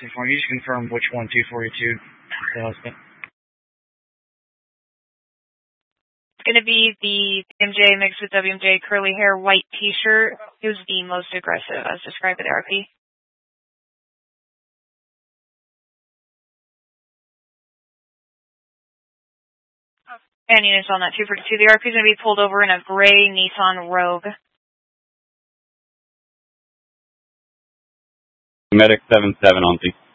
Can you just confirm which one, 242, the husband? It's going to be the MJ mixed with WMJ, curly hair, white t-shirt. Who's the most aggressive as described by the RP? And units on that 242. The RP is going to be pulled over in a gray Nissan Rogue. Medic 77 on C.